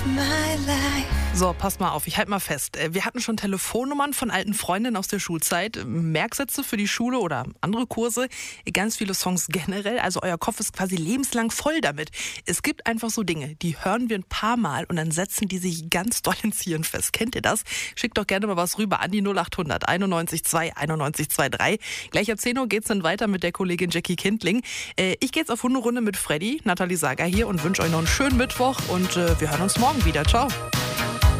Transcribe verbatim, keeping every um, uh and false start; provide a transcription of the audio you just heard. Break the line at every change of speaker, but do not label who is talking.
So, pass mal auf, ich halte mal fest. Wir hatten schon Telefonnummern von alten Freundinnen aus der Schulzeit, Merksätze für die Schule oder andere Kurse, ganz viele Songs generell. Also euer Kopf ist quasi lebenslang voll damit. Es gibt einfach so Dinge, die hören wir ein paar Mal und dann setzen die sich ganz doll ins Hirn fest. Kennt ihr das? Schickt doch gerne mal was rüber an die null acht hundert einundneunzig zwei einundneunzig zweiunddreißig. Gleich ab zehn Uhr geht's dann weiter mit der Kollegin Jackie Kindling. Ich gehe jetzt auf Hunderunde mit Freddy, Nathalie Sager hier und wünsche euch noch einen schönen Mittwoch und wir hören uns morgen wieder. Ciao.